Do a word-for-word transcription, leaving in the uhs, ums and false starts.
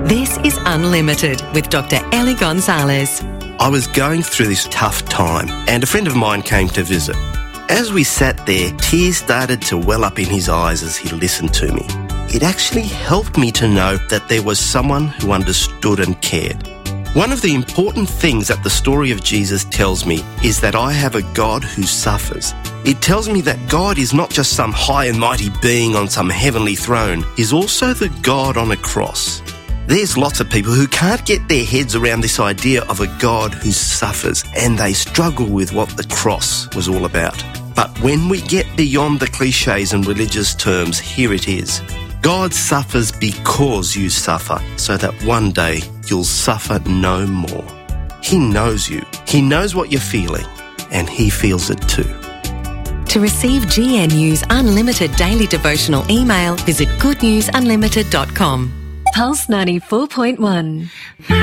This is Unlimited with Doctor Ellie Gonzalez. I was going through this tough time and a friend of mine came to visit. As we sat there, tears started to well up in his eyes as he listened to me. It actually helped me to know that there was someone who understood and cared. One of the important things that the story of Jesus tells me is that I have a God who suffers. It tells me that God is not just some high and mighty being on some heavenly throne. He's also the God on a cross. There's lots of people who can't get their heads around this idea of a God who suffers, and they struggle with what the cross was all about. But when we get beyond the cliches and religious terms, here it is. God suffers because you suffer, so that one day you'll suffer no more. He knows you. He knows what you're feeling, and he feels it too. To receive G N U's unlimited daily devotional email, visit good news unlimited dot com. Pulse ninety-four point one.